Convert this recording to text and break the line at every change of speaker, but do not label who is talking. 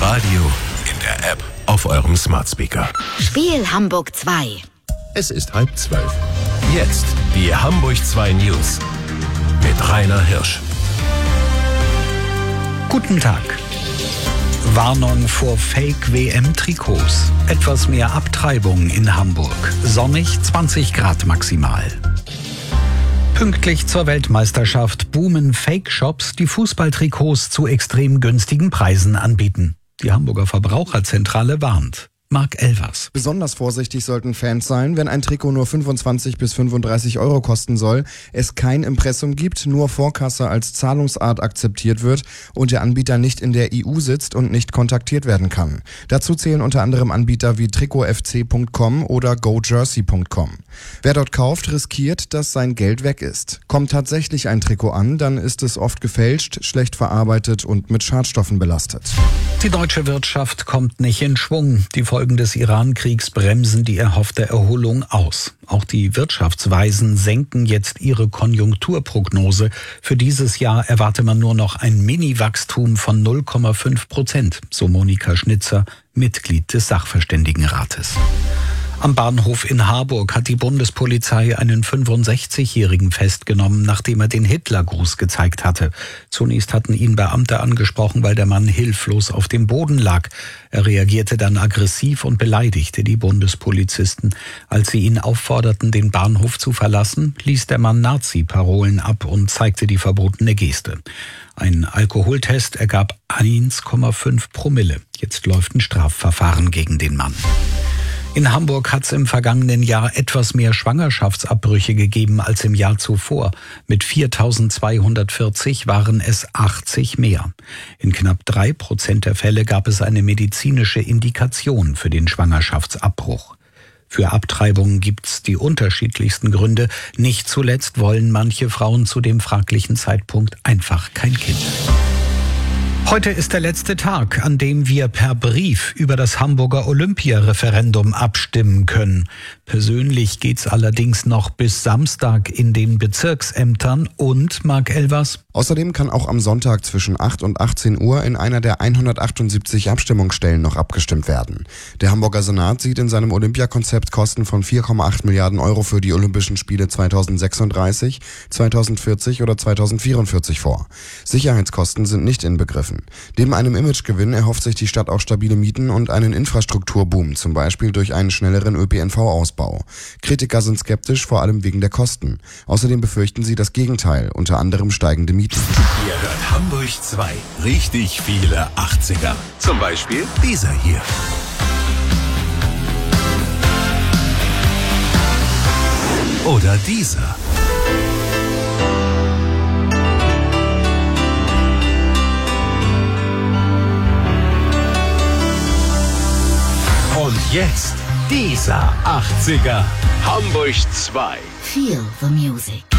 Radio, in der App, auf eurem Smart Speaker.
Spiel Hamburg 2.
Es ist 11:30. Jetzt die Hamburg 2 News mit Rainer Hirsch.
Guten Tag. Warnung vor Fake-WM-Trikots. Etwas mehr Abtreibung in Hamburg. Sonnig, 20 Grad maximal. Pünktlich zur Weltmeisterschaft boomen Fake-Shops, die Fußballtrikots zu extrem günstigen Preisen anbieten. Die Hamburger Verbraucherzentrale warnt. Marc Elvers.
Besonders vorsichtig sollten Fans sein, wenn ein Trikot nur 25 bis 35 Euro kosten soll, es kein Impressum gibt, nur Vorkasse als Zahlungsart akzeptiert wird und der Anbieter nicht in der EU sitzt und nicht kontaktiert werden kann. Dazu zählen unter anderem Anbieter wie trikotfc.com oder gojersey.com. Wer dort kauft, riskiert, dass sein Geld weg ist. Kommt tatsächlich ein Trikot an, dann ist es oft gefälscht, schlecht verarbeitet und mit Schadstoffen belastet.
Die deutsche Wirtschaft kommt nicht in Schwung. Die Folgen des Iran-Kriegs bremsen die erhoffte Erholung aus. Auch die Wirtschaftsweisen senken jetzt ihre Konjunkturprognose. Für dieses Jahr erwarte man nur noch ein Mini-Wachstum von 0,5%, so Monika Schnitzer, Mitglied des Sachverständigenrates. Am Bahnhof in Harburg hat die Bundespolizei einen 65-Jährigen festgenommen, nachdem er den Hitlergruß gezeigt hatte. Zunächst hatten ihn Beamte angesprochen, weil der Mann hilflos auf dem Boden lag. Er reagierte dann aggressiv und beleidigte die Bundespolizisten. Als sie ihn aufforderten, den Bahnhof zu verlassen, ließ der Mann Nazi-Parolen ab und zeigte die verbotene Geste. Ein Alkoholtest ergab 1,5 Promille. Jetzt läuft ein Strafverfahren gegen den Mann. In Hamburg hat es im vergangenen Jahr etwas mehr Schwangerschaftsabbrüche gegeben als im Jahr zuvor. Mit 4.240 waren es 80 mehr. In knapp 3% der Fälle gab es eine medizinische Indikation für den Schwangerschaftsabbruch. Für Abtreibungen gibt's die unterschiedlichsten Gründe. Nicht zuletzt wollen manche Frauen zu dem fraglichen Zeitpunkt einfach kein Kind. Heute ist der letzte Tag, an dem wir per Brief über das Hamburger Olympia-Referendum abstimmen können. Persönlich geht's allerdings noch bis Samstag in den Bezirksämtern und, Marc Elvers?
Außerdem kann auch am Sonntag zwischen 8 und 18 Uhr in einer der 178 Abstimmungsstellen noch abgestimmt werden. Der Hamburger Senat sieht in seinem Olympiakonzept Kosten von 4,8 Milliarden Euro für die Olympischen Spiele 2036, 2040 oder 2044 vor. Sicherheitskosten sind nicht inbegriffen. Neben einem Imagegewinn erhofft sich die Stadt auch stabile Mieten und einen Infrastrukturboom, zum Beispiel durch einen schnelleren ÖPNV-Ausbau. Kritiker sind skeptisch, vor allem wegen der Kosten. Außerdem befürchten sie das Gegenteil, unter anderem steigende Mieten.
Ihr hört Hamburg 2. Richtig viele 80er. Zum Beispiel dieser hier. Oder dieser. Und jetzt dieser 80er. Hamburg 2.
Feel the music.